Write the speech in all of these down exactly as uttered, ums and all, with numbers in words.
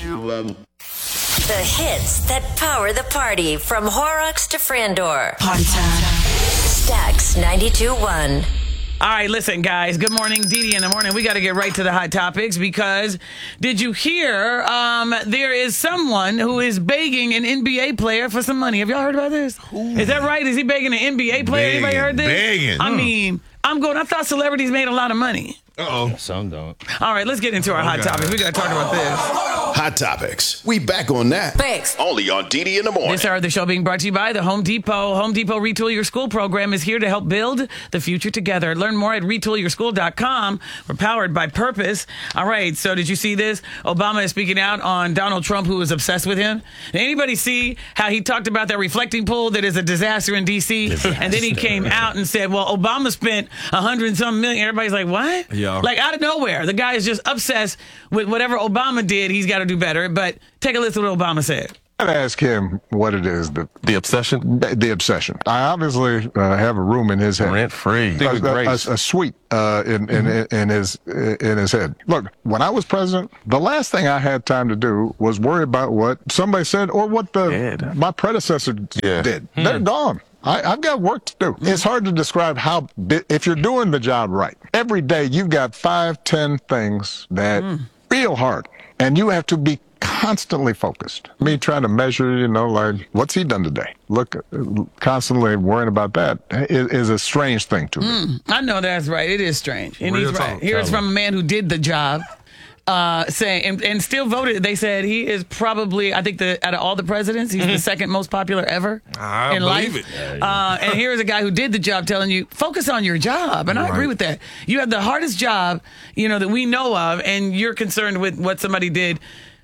The hits that power the party from Horrocks to Frandor. Party time. Stax ninety-two point one. All right, listen, guys. Good morning, Dee Dee in the morning. We got to get right to the hot topics because did you hear um, there is someone who is begging an N B A player for some money? Have y'all heard about this? Ooh. Is that right? Is he begging an N B A player? Begging, Anybody heard this? Begging. I mean, I'm going, I thought celebrities made a lot of money. Uh-oh. Some don't. All right, let's get into our hot Okay. topics. We got to talk about this. Hot Topics. We back on that. Thanks. Only on Dee Dee in the morning. This hour of the show being brought to you by the Home Depot. Home Depot Retool Your School program is here to help build the future together. Learn more at retool your school dot com. We're powered by purpose. All right, so did you see this? Obama is speaking out on Donald Trump, who is obsessed with him. Did anybody see how he talked about that reflecting pool that is a disaster in D C? And then he came out and said, well, Obama spent a hundred and some million. Everybody's like, what? Yeah. Like out of nowhere. The guy is just obsessed with whatever Obama did. He's got to do better. But take a listen to what Obama said. I'd ask him what it is. The, The obsession? the, the obsession. I obviously uh, have a room in his head. Rent free. A, a, a, a suite uh, in, in, in, in, his, in his head. Look, when I was president, the last thing I had time to do was worry about what somebody said or what the Yeah. my predecessor Yeah. did. They're gone. I, I've got work to do. It's hard to describe how, bi- if you're doing the job right, every day you've got five, ten things that feel hard. And you have to be constantly focused. Me trying to measure, you know, like, what's he done today? Look, constantly worrying about that is, is a strange thing to me. Mm, I know that's right. It is strange. And Real he's right. talk. Here's Tell from a man who did the job. Uh, saying and, and still voted. They said he is probably, I think, the out of all the presidents, he's the second most popular ever I in believe life. it. Uh, and here's a guy who did the job, telling you focus on your job. And I agree Right. with that. You have the hardest job, you know, that we know of, and you're concerned with what somebody did.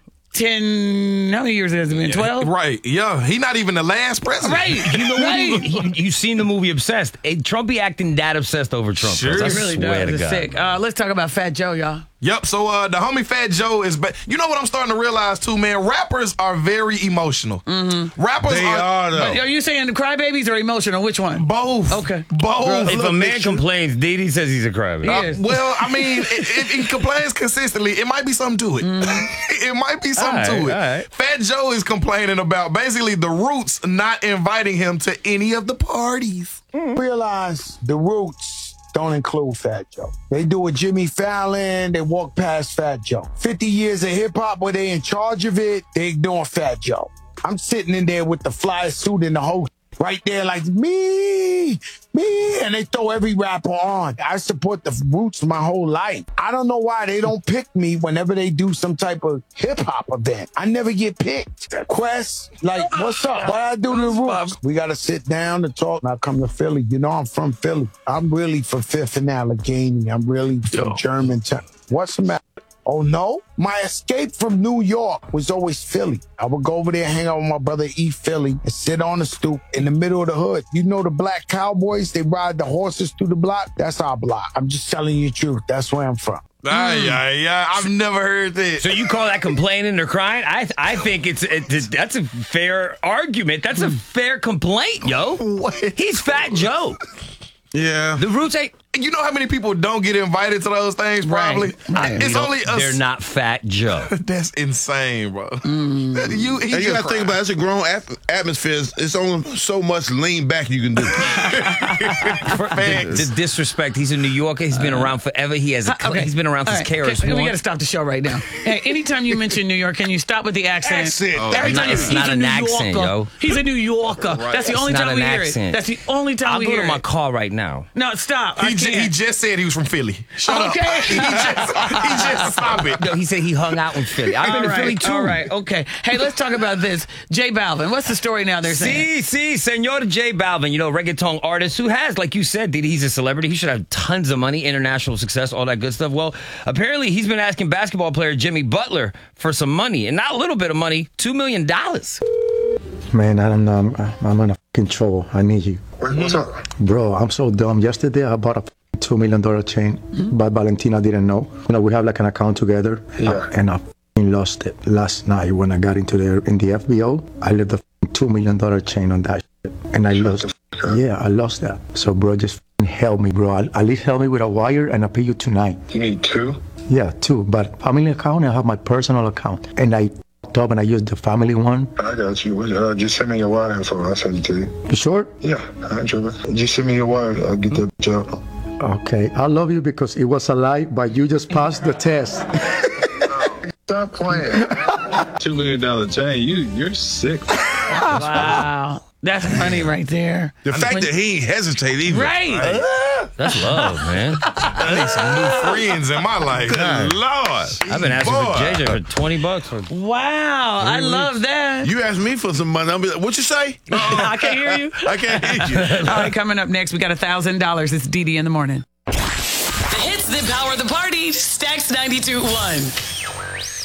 Ten, how many years has it been? Twelve. Right. Yeah. He not even the last president. Right. You know what? Right. You, you've seen the movie Obsessed. Hey, Trump be acting that obsessed over Trump. Sure. I It Really swear does. to It's God. sick. Uh, let's talk about Fat Joe, y'all. Yep. So uh, the homie Fat Joe is back. You know what I'm starting to realize too, man? Rappers are very emotional. Mm-hmm. Rappers They are, are, though. But are you saying the crybabies or emotional? Which one? both. Okay. Both. If a man complains, Dee Dee says he's a crybaby. He is. Well, I mean, if, if he complains consistently, it might be something to it. It might be something All right, to it. all right. Fat Joe is complaining about basically the Roots not inviting him to any of the parties. Realize the Roots don't include Fat Joe. They do a Jimmy Fallon, they walk past Fat Joe. fifty years of hip hop where they in charge of it, they ignore Fat Joe. I'm sitting in there with the fly suit and the whole right there like me, me, and they throw every rapper on. I support the Roots my whole life. I don't know why they don't pick me whenever they do some type of hip hop event. I never get picked. Quest, like, what's up? What I do to the Roots? We gotta sit down and talk. When I come to Philly, you know I'm from Philly. I'm really for Fifth and Allegheny. I'm really from Germantown. What's the matter? Oh, no? My escape from New York was always Philly. I would go over there, hang out with my brother E. Philly, and sit on the stoop in the middle of the hood. You know the black cowboys? They ride the horses through the block? That's our block. I'm just telling you the truth. That's where I'm from. Ah, yeah, yeah. I've never heard that. So you call that complaining or crying? I I think it's, it's that's a fair argument. That's a fair complaint, yo. What? He's Fat Joe. Yeah. The Roots ain't. You know how many people don't get invited to those things, probably? Right. It's You know, only a... They're not Fat Joe. That's insane, bro. You, he And you just got to think cried. about it, it's a grown at- atmosphere. It's- It's only so much lean back you can do. the, the disrespect. He's a New Yorker. He's been around forever. He has. A, Uh, okay. He's been around All since right. K R S Okay, One. We got to stop the show right now. Hey, anytime you mention New York, can you stop with the accent? Accent. Oh, Every it's time not- you it's he's not a an New accent, Yorker. yo. He's a New Yorker. That's the It's only not time an we hear it. accent. That's the only time I'll we go hear to my it. car right now. No, stop. I He, j- can't. he just said he was from Philly. Shut Okay. up. He just, he just stop it. No, he said he hung out in Philly. I've been all to right, Philly too. all right, okay. Hey, let's talk about this. J Balvin, what's the story now they're saying? See, see, Senor J Balvin, you know, reggaeton artist who has, like you said, Didi, he's a celebrity. He should have tons of money, international success, all that good stuff. Well, apparently he's been asking basketball player Jimmy Butler for some money, and not a little bit of money, two million dollars. Man, I don't know. I'm, I'm in a fucking trouble. I need you. What's up? Bro, I'm so dumb. Yesterday, I bought a fucking two million dollars chain, Mm-hmm. but Valentina didn't know. You know, we have like an account together, Yeah. uh, and I fucking lost it last night when I got into the in the F B O. I left the fucking two million dollars chain on that shit, and I lost. Yeah, I lost that. So, bro, just fucking help me, bro. At at least help me with a wire, and I'll pay you tonight. You need two? Yeah, two. But family account, I have my personal account, and I fucked up and I used the family one. I got you. Uh, just send me your wire info. I'll send it to you. You sure? Yeah, I ain't tripping. Just send me your wire. I'll get that job. Okay. I love you because it was a lie, but you just passed the test. Stop playing. Two million dollar chain. You, you're sick. Wow. That's funny right there. The fact When- that he ain't hesitate either. Right. That's love, man. I need some new friends in my life. Good Lord. I've been asking Boy. for J J for twenty bucks. For- Wow. I love that. You asked me for some money. I'll be like, what you say? I can't hear you. I can't hear you. All right, coming up next, we got one thousand dollars. It's Dee Dee in the morning. The hits that power the party. Stacks ninety-two point one.